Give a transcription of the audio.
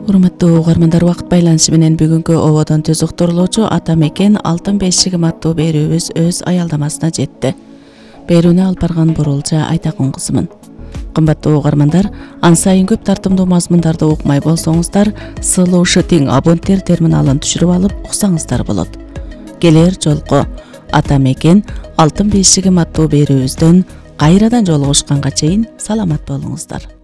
Урматтуу угармандар, убакыт байланышы менен бүгүнкү ободон түз уктурулуучу Ата Мекен алтын бешигим аттуу берүүбүз өз аялдамасына жетти. Берүүнү алып барган Бурулча Айтакун кызымын. Кымбаттуу угармандар, ан сайын көп тартымдуу мазмундарды укмай болсоңуздар, СЛУ-тең абоненттер терминалын түшүрүп алып уксаңыздар болот. Келер жолку Ата Мекен алтын бешигим аттуу берүүбүздөн кайрадан жолугушканга чейин саламат болуңуздар.